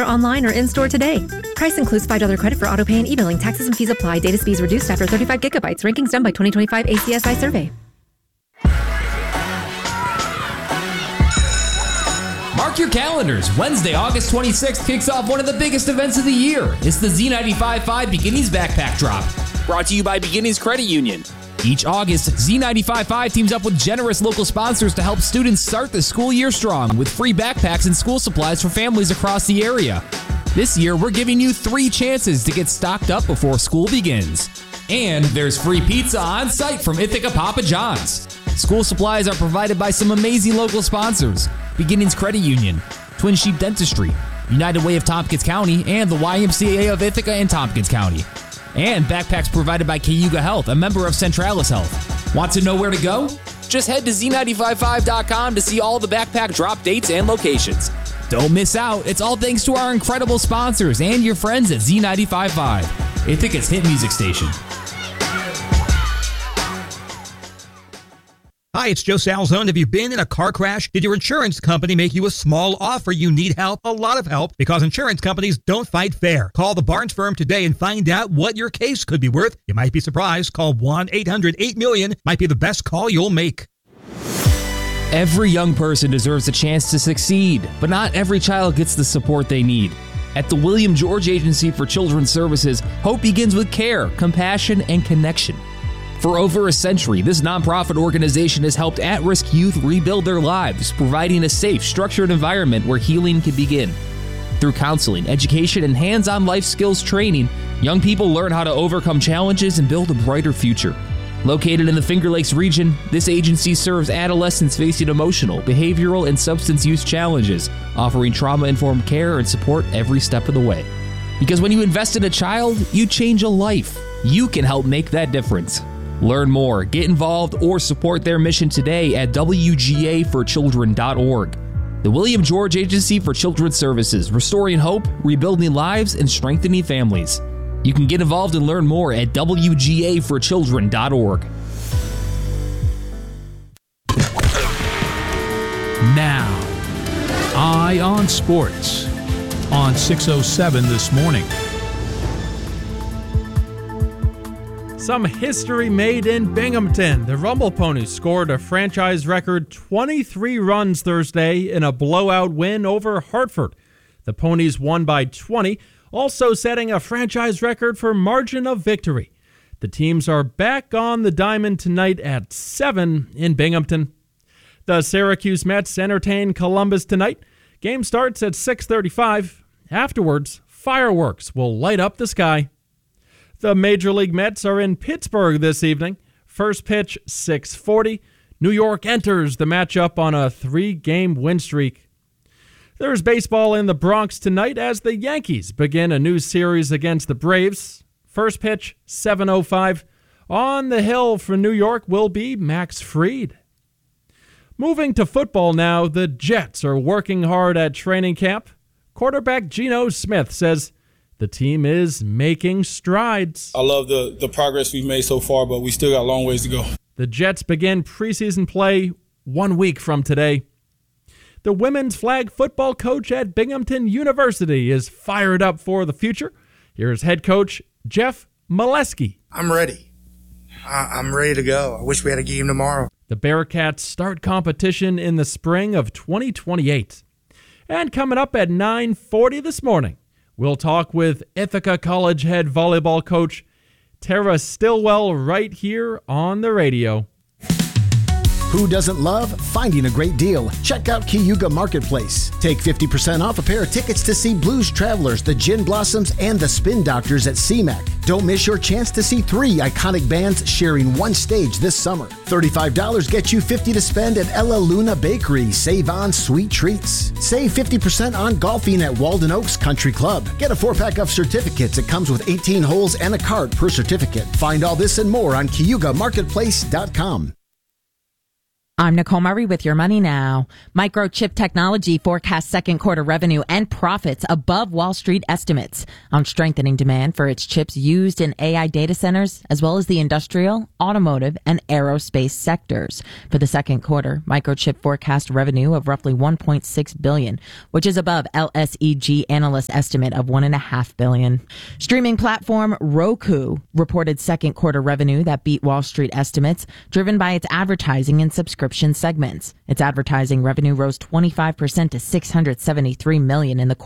online or in-store today. Price includes $5 credit for autopay and e-billing. Taxes and fees apply. Data speeds reduced after 35 gigabytes. Rankings done by 2025 ACSI survey. Mark your calendars. Wednesday, August 26th kicks off one of the biggest events of the year. It's the Z95.5 Beginnings Backpack Drop, brought to you by Beginnings Credit Union. Each August, Z95.5 teams up with generous local sponsors to help students start the school year strong with free backpacks and school supplies for families across the area. This year, we're giving you 3 chances to get stocked up before school begins. And there's free pizza on site from Ithaca Papa John's. School supplies are provided by some amazing local sponsors: Beginnings Credit Union, Twin Sheep Dentistry, United Way of Tompkins County, and the YMCA of Ithaca and Tompkins County. And backpacks provided by Cayuga Health, a member of Centralis Health. Want to know where to go? Just head to Z955.com to see all the backpack drop dates and locations. Don't miss out. It's all thanks to our incredible sponsors and your friends at Z95.5, Ithaca's hit music station. Hi, it's Joe Salzone. Have you been in a car crash? Did your insurance company make you a small offer? You need help, a lot of help, because insurance companies don't fight fair. Call the Barnes firm today and find out what your case could be worth. You might be surprised. Call 1-800-8-MILLION. Might be the best call you'll make. Every young person deserves a chance to succeed, but not every child gets the support they need. At the William George Agency for Children's Services, hope begins with care, compassion, and connection. For over a century, this nonprofit organization has helped at-risk youth rebuild their lives, providing a safe, structured environment where healing can begin. Through counseling, education, and hands-on life skills training, young people learn how to overcome challenges and build a brighter future. Located in the Finger Lakes region, this agency serves adolescents facing emotional, behavioral, and substance use challenges, offering trauma-informed care and support every step of the way. Because when you invest in a child, you change a life. You can help make that difference. Learn more, get involved, or support their mission today at WGAforchildren.org. The William George Agency for Children's Services, restoring hope, rebuilding lives, and strengthening families. You can get involved and learn more at WGAforchildren.org. Now, Eye on Sports on 6:07 this morning. Some history made in Binghamton. The Rumble Ponies scored a franchise record 23 runs Thursday in a blowout win over Hartford. The Ponies won by 20, also setting a franchise record for margin of victory. The teams are back on the diamond tonight at 7 in Binghamton. The Syracuse Mets entertain Columbus tonight. Game starts at 6:35. Afterwards, fireworks will light up the sky. The Major League Mets are in Pittsburgh this evening. First pitch, 6:40. New York enters the matchup on a 3-game win streak. There's baseball in the Bronx tonight as the Yankees begin a new series against the Braves. First pitch, 7:05. On the hill for New York will be Max Fried. Moving to football now, the Jets are working hard at training camp. Quarterback Geno Smith says the team is making strides. I love the progress we've made so far, but we still got a long ways to go. The Jets begin preseason play 1 week from today. The women's flag football coach at Binghamton University is fired up for the future. Here's head coach Jeff Molesky. I'm ready. I'm ready to go. I wish we had a game tomorrow. The Bearcats start competition in the spring of 2028. And coming up at 9:40 this morning, we'll talk with Ithaca College head volleyball coach Tara Stillwell right here on the radio. Who doesn't love finding a great deal? Check out Cayuga Marketplace. Take 50% off a pair of tickets to see Blues Travelers, the Gin Blossoms, and the Spin Doctors at CMAC. Don't miss your chance to see 3 iconic bands sharing one stage this summer. $35 gets you $50 to spend at Ella Luna Bakery. Save on sweet treats. Save 50% on golfing at Walden Oaks Country Club. Get a 4-pack of certificates. It comes with 18 holes and a cart per certificate. Find all this and more on CayugaMarketplace.com. I'm Nicole Murray with your Money Now. Microchip Technology forecasts second quarter revenue and profits above Wall Street estimates on strengthening demand for its chips used in AI data centers, as well as the industrial, automotive, and aerospace sectors. For the second quarter, Microchip forecast revenue of roughly $1.6 billion, which is above LSEG analyst estimate of $1.5 billion. Streaming platform Roku reported second quarter revenue that beat Wall Street estimates, driven by its advertising and subscription segments. Its advertising revenue rose 25% to $673 million in the quarter.